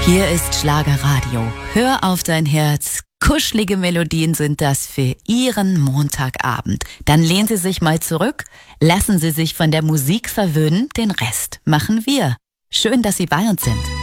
Hier ist Schlagerradio. Hör auf dein Herz. Kuschelige Melodien sind das für Ihren Montagabend. Dann lehnen Sie sich mal zurück, lassen Sie sich von der Musik verwöhnen, den Rest machen wir. Schön, dass Sie bei uns sind.